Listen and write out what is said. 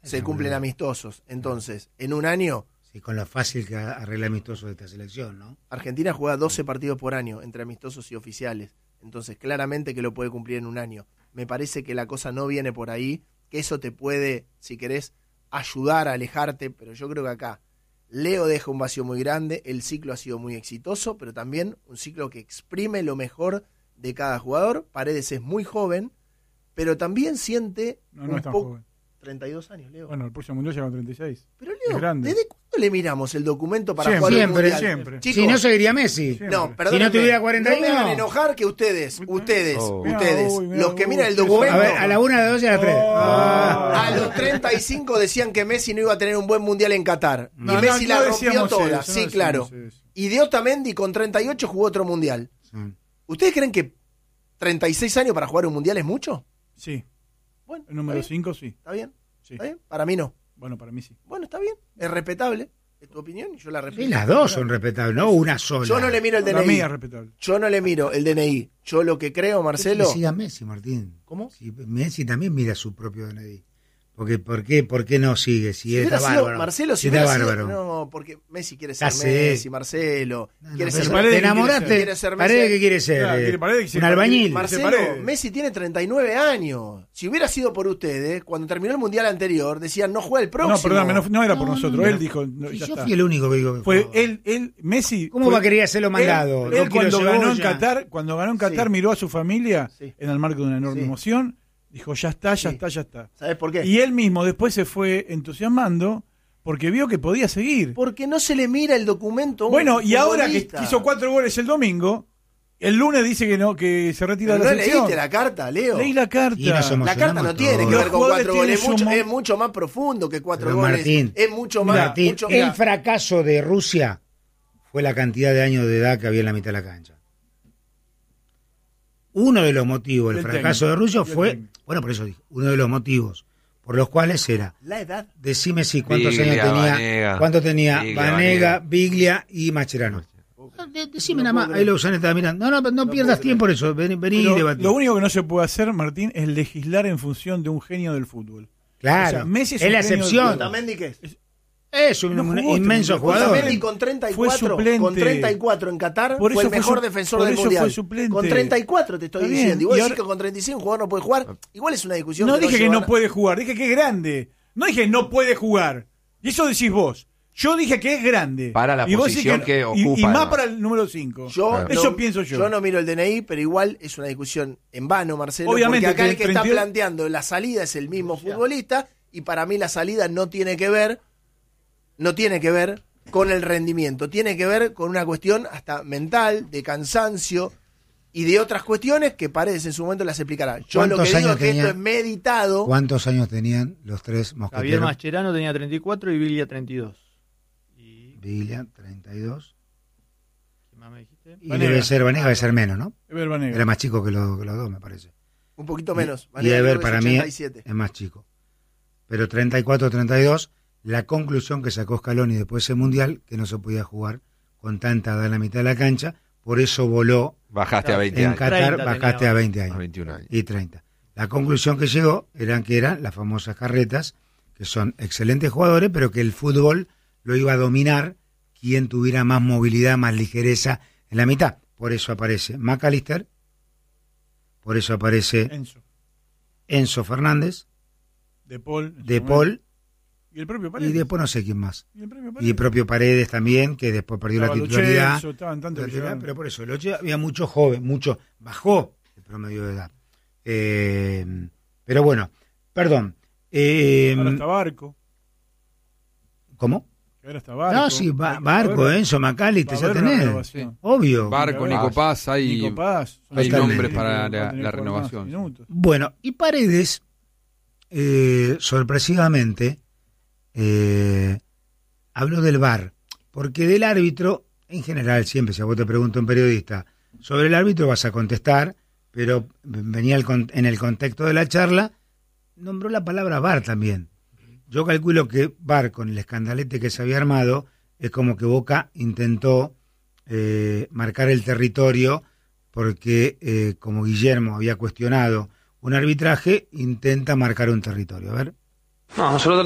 se cumplen amistosos. Entonces, en un año... Sí, con lo fácil que arregla amistosos de esta selección, ¿no? Argentina juega 12 partidos por año entre amistosos y oficiales. Entonces, claramente que lo puede cumplir en un año. Me parece que la cosa no viene por ahí, que eso te puede, si querés, ayudar a alejarte, pero yo creo que acá Leo deja un vacío muy grande, el ciclo ha sido muy exitoso, pero también un ciclo que exprime lo mejor de cada jugador. Paredes es muy joven, pero también siente no es tan joven. 32 años, Leo. Bueno, el próximo mundial llega a 36. Pero Leo, ¿desde cuándo le miramos el documento para siempre, jugar el mundial? Siempre. Chicos, si no seguiría Messi. Siempre. No, perdón. Si no tuviera 41. No me hagan enojar que ustedes, los que miran el eso. documento. A ver, a la 1, a las 2 y a las 3. A los 35 decían que Messi no iba a tener un buen mundial en Qatar. Y Messi la rompió toda. Sí, claro. Y de Otamendi con 38 jugó otro mundial. Sí. ¿Ustedes creen que 36 años para jugar un mundial es mucho? Sí. Bueno, el número 5 sí. ¿Está bien? Sí. ¿Está bien? Para mí no. Bueno, para mí sí. Bueno, está bien. Es respetable. Es tu opinión y yo la respeto. Sí, las dos son respetables, no una sola. Yo no le miro el Para mí DNI. es respetable. Yo no le miro el DNI. Yo lo que creo, Marcelo... Que siga Messi, Martín. ¿Cómo? Si Messi también mira su propio DNI. Porque, ¿por qué no sigue? Si hubiera está sido, bárbaro. Marcelo, si está hubiera sido, bárbaro. no, porque Messi quiere ser Ya Messi, sé. Marcelo. No, Quiere pero ser Paredes, ¿te enamoraste? quiere ser Messi. Paredes, ¿qué quiere ser? Claro, quiere Paredes, un albañil. Marcelo, Paredes. Messi tiene 39 años. Si hubiera sido por ustedes, cuando terminó el mundial anterior, decían no juega el próximo. No, perdóname, no era por nosotros. no. Él dijo. No, Si ya yo está. fui el único que digo que Fue jugaba. él, Messi. ¿Cómo fue- va a querer hacerlo mandado? Él 2 kilos cuando de ganó en cebolla. Qatar, Sí. miró a su familia Sí. en el marco de una enorme Sí. emoción. Dijo, ya está. Sí. Ya está. ¿Sabes por qué? Y él mismo después se fue entusiasmando porque vio que podía seguir. Porque no se le mira el documento a un Bueno, y ahora que futbolista. hizo 4 goles el domingo, el lunes dice que no, que se retira Pero de la no selección. leíste la carta, Leo. Leí la carta. Y nos La carta no emocionamos tiene que todos. ver Los con jugadores 4 goles, tienen su es mucho más profundo que 4 Pero, goles. Martín, Es mucho más. Martín, mucho el más. fracaso de Rusia fue la cantidad de años de edad que había en la mitad de la cancha. Uno de los motivos del Del fracaso técnico. de Rusia Del fue, técnico. bueno, por eso dije, uno de los motivos por los cuales era, La edad. decime si cuántos Biglia, años tenía, Vanega. cuánto tenía Biglia, Vanega, Vanega. Biglia y Mascherano. Decime No nada puedo más, creer. ahí lo usan estaba mirando. No pierdas puedo tiempo en eso, vení y Pero debatí. lo único que no se puede hacer, Martín, es legislar en función de un genio del fútbol. Claro, O sea, Messi es es un la genio del excepción. fútbol. ¿Otamendi qué es? Es un No jugó inmenso Otamendi. jugador. Otamendi con 34, Fue suplente. con 34 en Qatar Por fue eso el fue mejor su- defensor por del eso mundial. fue suplente. Con 34 te estoy Está bien. diciendo. Y vos Y decís ahora- que con 35 un jugador no puede jugar. Igual es una discusión. No dije que lleva no na- puede jugar, dije que es grande. No dije no puede jugar. Y eso decís vos. Yo dije que es grande. Para la Y vos decís posición que y ocupa, más además. para el número 5. Yo Eso no- pienso yo. Yo no miro el DNI, pero igual es una discusión en vano, Marcelo. Obviamente, porque acá el que está 32 planteando la salida es el mismo futbolista y para mí la salida no tiene que ver con el rendimiento, tiene que ver con una cuestión hasta mental, de cansancio y de otras cuestiones que Paredes en su momento las explicará. Yo lo ¿Cuántos que digo años es que esto tenía? es meditado. ¿Cuántos años tenían los tres Javier mosqueteros? Mascherano tenía 34 y Biglia 32. ¿Y Biglia, 32. qué más me dijiste? Y Vanega. Vanega debe ser menos, ¿no? Ever Banega. Era más chico que los dos, me parece. Un poquito menos. Y Vanega Ever creo que es para mí 87. es más chico. Pero 34, 32, la conclusión que sacó Scaloni después de ese mundial, que no se podía jugar con tanta edad en la mitad de la cancha, por eso voló Bajaste a 20 en años. Qatar, 30 bajaste tenía. a 20 A años 21 años. y 30. La conclusión que llegó que eran las famosas carretas, que son excelentes jugadores, pero que el fútbol lo iba a dominar quien tuviera más movilidad, más ligereza en la mitad. Por eso aparece McAllister, por eso aparece Enzo Fernández, De Paul. De Paul, Y el propio Paredes. y después no sé quién más. Y el propio Y Paredes. el propio Paredes también, que después perdió Estaba la Lo titularidad. Celso, estaban tantos que llegaban. Pero por eso, el 8 había mucho joven, bajó el promedio de edad. Pero bueno, perdón. Ahora está Barco. ¿Cómo? Ahora está Barco. No, sí, Barco, Enzo, McAllister, Va a ya haber una tenés. renovación. Obvio. Barco, Nico Paz, hay Nico Paz. Son hay Totalmente. nombres para Va a la tener que jugar renovación. más minutos. Bueno, y Paredes, sorpresivamente, habló del VAR, porque del árbitro, en general, siempre, si a vos te pregunto un periodista, sobre el árbitro vas a contestar, pero venía en el contexto de la charla, nombró la palabra VAR también. Yo calculo que VAR, con el escandalete que se había armado, es como que Boca intentó marcar el territorio, porque como Guillermo había cuestionado un arbitraje, intenta marcar un territorio. A ver. No, nosotros